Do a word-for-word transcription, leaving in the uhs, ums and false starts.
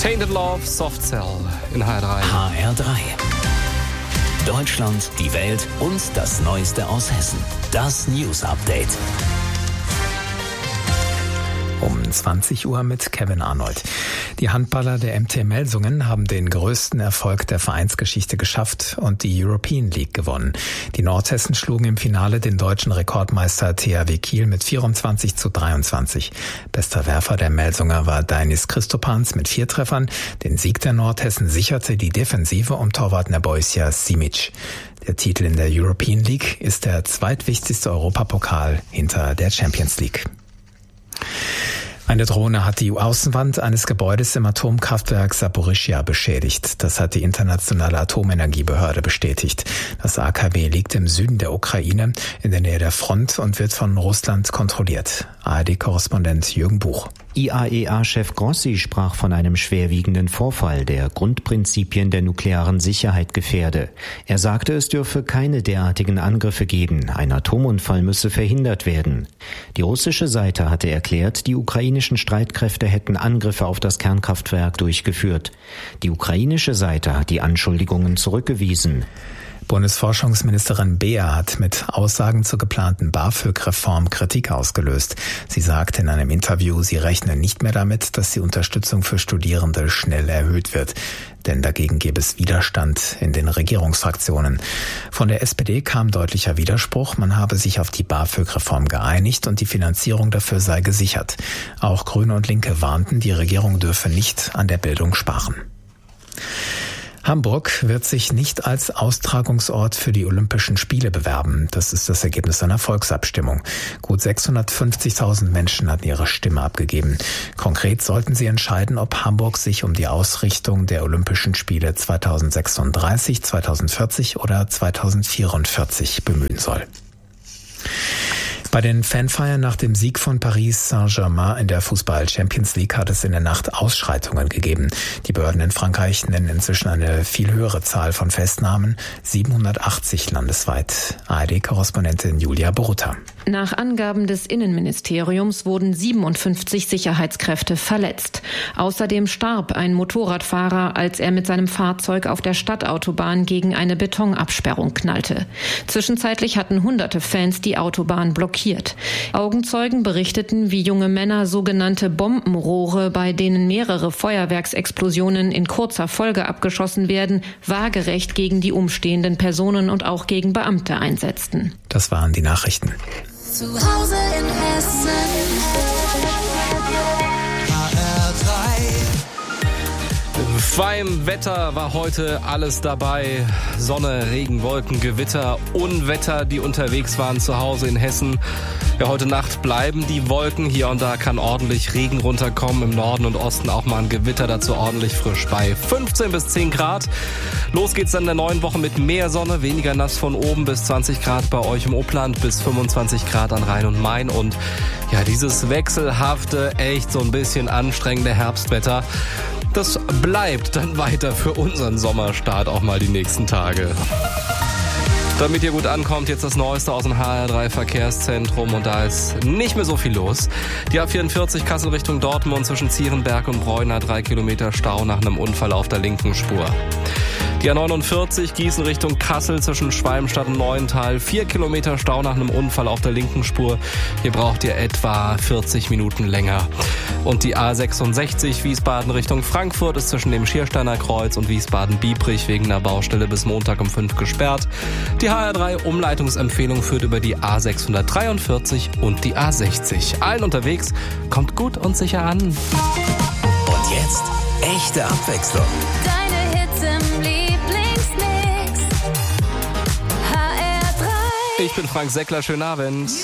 Tainted Love, Soft Cell in H R drei. H R drei. Deutschland, die Welt und das Neueste aus Hessen. Das News Update. Um zwanzig Uhr mit Kevin Arnold. Die Handballer der M T Melsungen haben den größten Erfolg der Vereinsgeschichte geschafft und die European League gewonnen. Die Nordhessen schlugen im Finale den deutschen Rekordmeister T H W Kiel mit vierundzwanzig zu dreiundzwanzig. Bester Werfer der Melsunger war Dainis Christopans mit vier Treffern. Den Sieg der Nordhessen sicherte die Defensive um Torwart Nebojša Simic. Der Titel in der European League ist der zweitwichtigste Europapokal hinter der Champions League. Eine Drohne hat die Außenwand eines Gebäudes im Atomkraftwerk Saporischschja beschädigt. Das hat die internationale Atomenergiebehörde bestätigt. Das A K W liegt im Süden der Ukraine, in der Nähe der Front und wird von Russland kontrolliert. A R D-Korrespondent Jürgen Buch. I A E A-Chef Grossi sprach von einem schwerwiegenden Vorfall, der Grundprinzipien der nuklearen Sicherheit gefährde. Er sagte, es dürfe keine derartigen Angriffe geben. Ein Atomunfall müsse verhindert werden. Die russische Seite hatte erklärt, die ukrainischen Streitkräfte hätten Angriffe auf das Kernkraftwerk durchgeführt. Die ukrainische Seite hat die Anschuldigungen zurückgewiesen. Bundesforschungsministerin Beer hat mit Aussagen zur geplanten BAföG-Reform Kritik ausgelöst. Sie sagte in einem Interview, sie rechne nicht mehr damit, dass die Unterstützung für Studierende schnell erhöht wird. Denn dagegen gäbe es Widerstand in den Regierungsfraktionen. Von der S P D kam deutlicher Widerspruch. Man habe sich auf die BAföG-Reform geeinigt und die Finanzierung dafür sei gesichert. Auch Grüne und Linke warnten, die Regierung dürfe nicht an der Bildung sparen. Hamburg wird sich nicht als Austragungsort für die Olympischen Spiele bewerben. Das ist das Ergebnis einer Volksabstimmung. Gut sechshundertfünfzigtausend Menschen hatten ihre Stimme abgegeben. Konkret sollten sie entscheiden, ob Hamburg sich um die Ausrichtung der Olympischen Spiele zweitausendsechsunddreißig, zweitausendvierzig oder zweitausendvierundvierzig bemühen soll. Bei den Fanfeiern nach dem Sieg von Paris Saint-Germain in der Fußball-Champions League hat es in der Nacht Ausschreitungen gegeben. Die Behörden in Frankreich nennen inzwischen eine viel höhere Zahl von Festnahmen, siebenhundertachtzig landesweit. A R D-Korrespondentin Julia Borutta. Nach Angaben des Innenministeriums wurden siebenundfünfzig Sicherheitskräfte verletzt. Außerdem starb ein Motorradfahrer, als er mit seinem Fahrzeug auf der Stadtautobahn gegen eine Betonabsperrung knallte. Zwischenzeitlich hatten hunderte Fans die Autobahn blockiert. Augenzeugen berichteten, wie junge Männer sogenannte Bombenrohre, bei denen mehrere Feuerwerksexplosionen in kurzer Folge abgeschossen werden, waagerecht gegen die umstehenden Personen und auch gegen Beamte einsetzten. Das waren die Nachrichten. Zu Hause in Hessen. H R drei. Beim Wetter war heute alles dabei. Sonne, Regen, Wolken, Gewitter, Unwetter, die unterwegs waren zu Hause in Hessen. Ja, heute Nacht bleiben die Wolken. Hier und da kann ordentlich Regen runterkommen. Im Norden und Osten auch mal ein Gewitter, dazu ordentlich frisch bei fünfzehn bis zehn Grad. Los geht's dann in der neuen Woche mit mehr Sonne, weniger nass von oben, bis zwanzig Grad bei euch im Upland, bis fünfundzwanzig Grad an Rhein und Main. Und ja, dieses wechselhafte, echt so ein bisschen anstrengende Herbstwetter, das bleibt dann weiter für unseren Sommerstart auch mal die nächsten Tage. Damit ihr gut ankommt, jetzt das Neueste aus dem H R drei Verkehrszentrum und da ist nicht mehr so viel los. Die A vierundvierzig Kassel Richtung Dortmund zwischen Zierenberg und Bräuner, drei Kilometer Stau nach einem Unfall auf der linken Spur. Die A neunundvierzig Gießen Richtung Kassel zwischen Schwalmstadt und Neuental, vier Kilometer Stau nach einem Unfall auf der linken Spur. Hier braucht ihr etwa vierzig Minuten länger. Und die A sechsundsechzig Wiesbaden Richtung Frankfurt ist zwischen dem Schiersteiner Kreuz und Wiesbaden-Biebrich wegen einer Baustelle bis Montag um fünf gesperrt. Die H R drei Umleitungsempfehlung führt über die A sechshundertdreiundvierzig und die A sechzig. Allen unterwegs, kommt gut und sicher an. Und jetzt echte Abwechslung. Deine Hits im Lieblingsmix. H R drei. Ich bin Frank Seckler, schönen Abend.